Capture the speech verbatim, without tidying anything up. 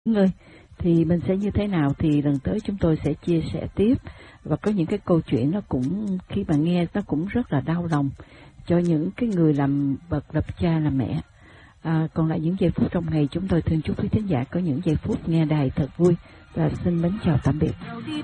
ơi, thì mình sẽ như thế nào thì lần tới chúng tôi sẽ chia sẻ tiếp, và có những cái câu chuyện nó cũng khi mà nghe nó cũng rất là đau lòng cho những cái người làm bậc làm cha làm mẹ. À, còn lại những giây phút trong ngày chúng tôi thương chúc quý thính giả có những giây phút nghe đài thật vui, và xin mến chào tạm biệt.